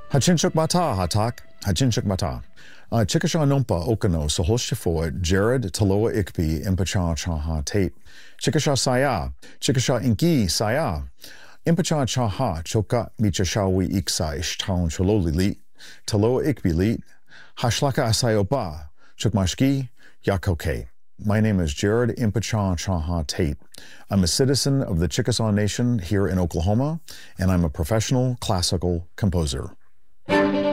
Hachinchuk Bata Hatak, Hachinchuk Bata. Chickashaw Nompa Okano, Soholshifoa, Jared Taloa Ikpi, Impacha Chaha Tate. Chickashaw Saya, Chickashaw Inki Saya. Impacha Chaha, Choka Michashawi Iksa Ishtown Chololi, Taloa Ikbi Lit, Hashlaka Asayoba, Chukmashki, Yakoke. My name is Jared Impacha Chaha Tate. I'm a citizen of the Chickasaw Nation here in Oklahoma, and I'm a professional classical composer.